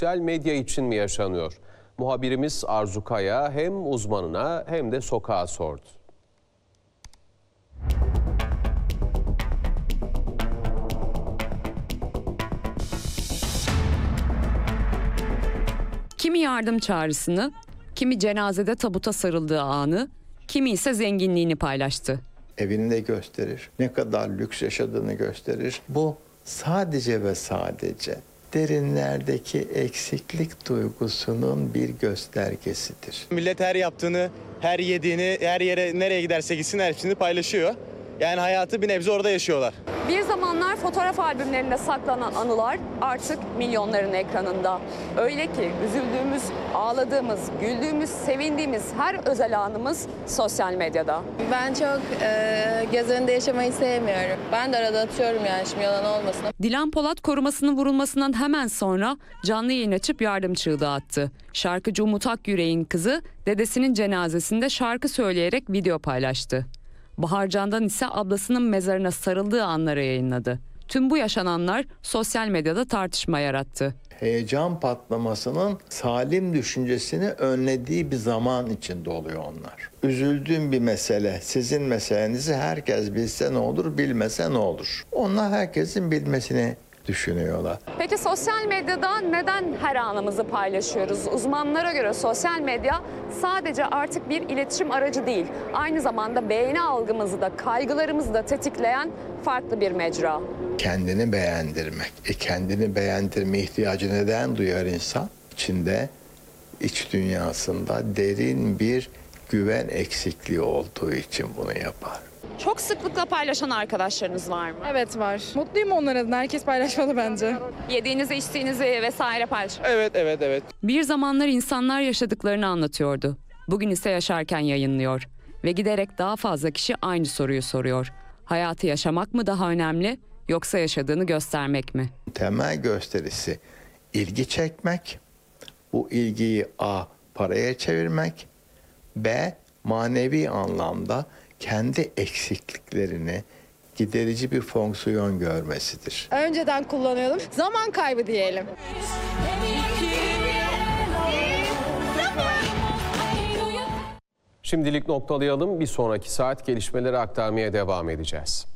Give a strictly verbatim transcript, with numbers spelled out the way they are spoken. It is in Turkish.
sosyal medya için mi yaşanıyor? Muhabirimiz Arzu Kaya hem uzmanına hem de sokağa sordu. Kimi yardım çağrısını, kimi cenazede tabuta sarıldığı anı, kimi ise zenginliğini paylaştı. Evini de gösterir, ne kadar lüks yaşadığını gösterir. Bu sadece ve sadece derinlerdeki eksiklik duygusunun bir göstergesidir. Millet her yaptığını, her yediğini, her yere nereye giderse gitsin hepsini paylaşıyor. Yani hayatı bir nebze orada yaşıyorlar. Bir zamanlar fotoğraf albümlerinde saklanan anılar artık milyonların ekranında. Öyle ki üzüldüğümüz, ağladığımız, güldüğümüz, sevindiğimiz her özel anımız sosyal medyada. Ben çok e, göz önünde yaşamayı sevmiyorum. Ben de arada atıyorum yani, şimdi yalan olmasın. Dilan Polat korumasının vurulmasından hemen sonra canlı yayın açıp yardım çığlığı attı. Şarkıcı Umut Akyürek'in kızı dedesinin cenazesinde şarkı söyleyerek video paylaştı. Bahar Candan ise ablasının mezarına sarıldığı anları yayınladı. Tüm bu yaşananlar sosyal medyada tartışma yarattı. Heyecan patlamasının salim düşüncesini önlediği bir zaman içinde oluyor onlar. Üzüldüğüm bir mesele, sizin meselenizi herkes bilse ne olur, bilmese ne olur? Onlar herkesin bilmesini düşünüyorlar. Peki sosyal medyada neden her anımızı paylaşıyoruz? Uzmanlara göre sosyal medya sadece artık bir iletişim aracı değil, aynı zamanda beğeni algımızı da kaygılarımızı da tetikleyen farklı bir mecra. Kendini beğendirmek. E kendini beğendirme ihtiyacı neden duyar insan? İçinde, iç dünyasında derin bir güven eksikliği olduğu için bunu yapar. Çok sıklıkla paylaşan arkadaşlarınız var mı? Evet var. Mutluyum onlar adına. Herkes paylaşmalı bence. Yediğinizi, içtiğinizi vesaire paylaşın. Evet, evet, evet. Bir zamanlar insanlar yaşadıklarını anlatıyordu. Bugün ise yaşarken yayınlıyor. Ve giderek daha fazla kişi aynı soruyu soruyor. Hayatı yaşamak mı daha önemli, yoksa yaşadığını göstermek mi? Temel gösterisi ilgi çekmek, bu ilgiyi A paraya çevirmek, B manevi anlamda kendi eksikliklerini giderici bir fonksiyon görmesidir. Önceden kullanıyordum. Zaman kaybı diyelim. Şimdilik noktalayalım. Bir sonraki saat gelişmeleri aktarmaya devam edeceğiz.